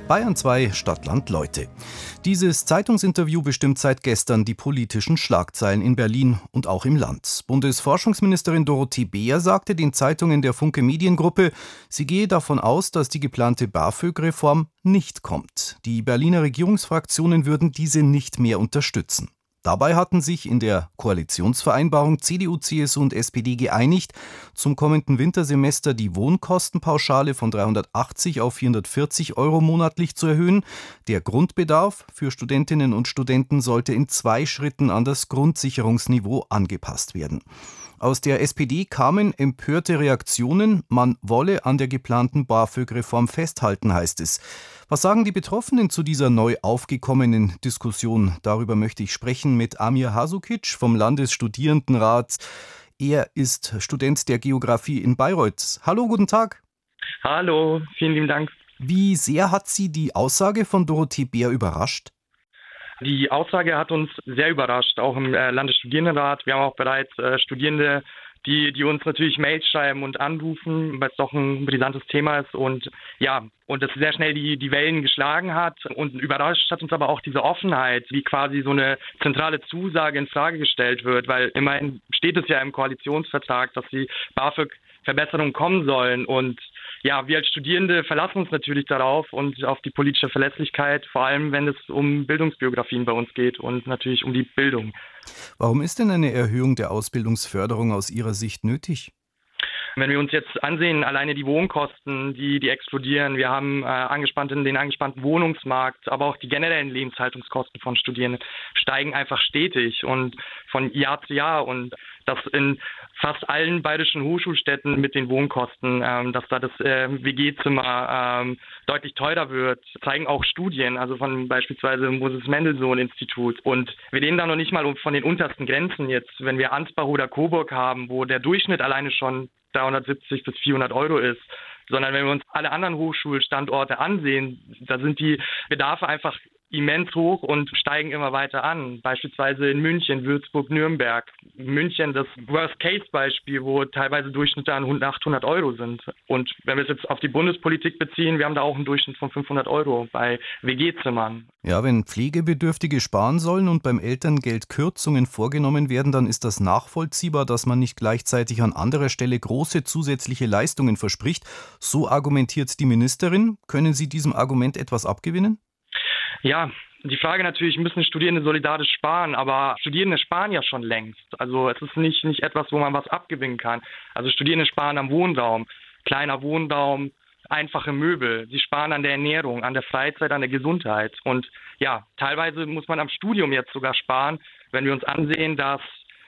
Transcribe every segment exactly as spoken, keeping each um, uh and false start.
Bayern zwei Stadtland Leute. Dieses Zeitungsinterview bestimmt seit gestern die politischen Schlagzeilen in Berlin und auch im Land. Bundesforschungsministerin Dorothee Beer sagte den Zeitungen der Funke Mediengruppe, sie gehe davon aus, dass die geplante BAföG-Reform nicht kommt. Die Berliner Regierungsfraktionen würden diese nicht mehr unterstützen. Dabei hatten sich in der Koalitionsvereinbarung C D U, C S U und S P D geeinigt, zum kommenden Wintersemester die Wohnkostenpauschale von dreihundertachtzig auf vierhundertvierzig Euro monatlich zu erhöhen. Der Grundbedarf für Studentinnen und Studenten sollte in zwei Schritten an das Grundsicherungsniveau angepasst werden. Aus der S P D kamen empörte Reaktionen. Man wolle an der geplanten BAföG-Reform festhalten, heißt es. Was sagen die Betroffenen zu dieser neu aufgekommenen Diskussion? Darüber möchte ich sprechen mit Amir Hasukic vom Landesstudierendenrat. Er ist Student der Geografie in Bayreuth. Hallo, guten Tag. Hallo, vielen lieben Dank. Wie sehr hat Sie die Aussage von Dorothee Beer überrascht? Die Aussage hat uns sehr überrascht, auch im äh, Landesstudierendenrat. Wir haben auch bereits äh, Studierende, die, die uns natürlich Mails schreiben und anrufen, weil es doch ein brisantes Thema ist und ja, und das sehr schnell die, die Wellen geschlagen hat. Und überrascht hat uns aber auch diese Offenheit, wie quasi so eine zentrale Zusage in Frage gestellt wird, weil immerhin steht es ja im Koalitionsvertrag, dass die BAföG-Verbesserungen kommen sollen und ja, wir als Studierende verlassen uns natürlich darauf und auf die politische Verlässlichkeit, vor allem wenn es um Bildungsbiografien bei uns geht und natürlich um die Bildung. Warum ist denn eine Erhöhung der Ausbildungsförderung aus Ihrer Sicht nötig? Wenn wir uns jetzt ansehen, alleine die Wohnkosten, die, die explodieren, wir haben äh, angespannten, den angespannten Wohnungsmarkt, aber auch die generellen Lebenshaltungskosten von Studierenden steigen einfach stetig und von Jahr zu Jahr und das in fast allen bayerischen Hochschulstädten mit den Wohnkosten, ähm, dass da das äh, W G-Zimmer ähm, deutlich teurer wird, zeigen auch Studien, also von beispielsweise dem Moses-Mendelssohn-Institut. Und wir reden da noch nicht mal von den untersten Grenzen jetzt, wenn wir Ansbach oder Coburg haben, wo der Durchschnitt alleine schon dreihundertsiebzig bis vierhundert Euro ist, sondern wenn wir uns alle anderen Hochschulstandorte ansehen, da sind die Bedarfe einfach immens hoch und steigen immer weiter an. Beispielsweise in München, Würzburg, Nürnberg. München das Worst-Case-Beispiel, wo teilweise Durchschnitte an achthundert Euro sind. Und wenn wir es jetzt auf die Bundespolitik beziehen, wir haben da auch einen Durchschnitt von fünfhundert Euro bei W G-Zimmern. Ja, wenn Pflegebedürftige sparen sollen und beim Elterngeld Kürzungen vorgenommen werden, dann ist das nachvollziehbar, dass man nicht gleichzeitig an anderer Stelle große zusätzliche Leistungen verspricht. So argumentiert die Ministerin. Können Sie diesem Argument etwas abgewinnen? Ja, die Frage natürlich, müssen Studierende solidarisch sparen, aber Studierende sparen ja schon längst. Also es ist nicht, nicht etwas, wo man was abgewinnen kann. Also Studierende sparen am Wohnraum, kleiner Wohnraum, einfache Möbel. Sie sparen an der Ernährung, an der Freizeit, an der Gesundheit. Und ja, teilweise muss man am Studium jetzt sogar sparen, wenn wir uns ansehen, dass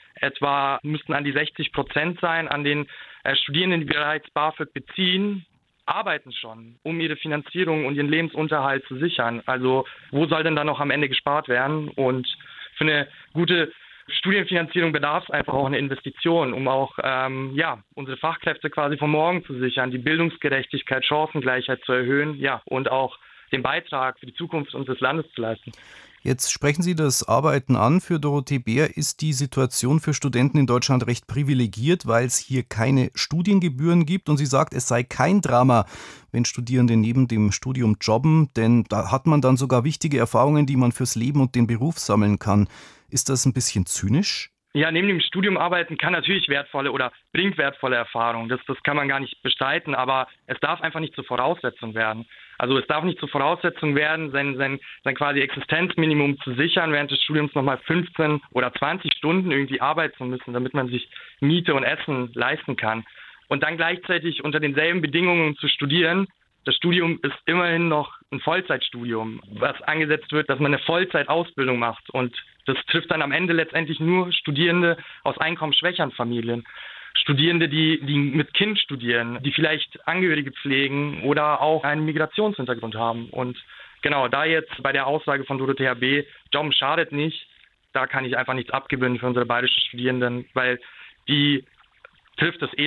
etwa, müssten an die sechzig Prozent sein, an den äh, Studierenden, die bereits BAföG beziehen, arbeiten schon, um ihre Finanzierung und ihren Lebensunterhalt zu sichern. Also wo soll denn da noch am Ende gespart werden? Und für eine gute Studienfinanzierung bedarf es einfach auch eine Investition, um auch ähm, ja unsere Fachkräfte quasi von morgen zu sichern, die Bildungsgerechtigkeit, Chancengleichheit zu erhöhen, ja und auch den Beitrag für die Zukunft unseres Landes zu leisten. Jetzt sprechen Sie das Arbeiten an. Für Dorothee Beer ist die Situation für Studenten in Deutschland recht privilegiert, weil es hier keine Studiengebühren gibt. Und sie sagt, es sei kein Drama, wenn Studierende neben dem Studium jobben, denn da hat man dann sogar wichtige Erfahrungen, die man fürs Leben und den Beruf sammeln kann. Ist das ein bisschen zynisch? Ja, neben dem Studium arbeiten kann natürlich wertvolle oder bringt wertvolle Erfahrungen. Das, das kann man gar nicht bestreiten, aber es darf einfach nicht zur Voraussetzung werden. Also es darf nicht zur Voraussetzung werden, sein, sein, sein quasi Existenzminimum zu sichern, während des Studiums nochmal fünfzehn oder zwanzig Stunden irgendwie arbeiten zu müssen, damit man sich Miete und Essen leisten kann. Und dann gleichzeitig unter denselben Bedingungen zu studieren. Das Studium ist immerhin noch ein Vollzeitstudium, was angesetzt wird, dass man eine Vollzeitausbildung macht. Und das trifft dann am Ende letztendlich nur Studierende aus einkommensschwächeren Familien. Studierende, die, die mit Kind studieren, die vielleicht Angehörige pflegen oder auch einen Migrationshintergrund haben. Und genau, da jetzt bei der Aussage von Dorothea B., Jobben schadet nicht, da kann ich einfach nichts abgewinnen für unsere bayerischen Studierenden, weil die trifft es eh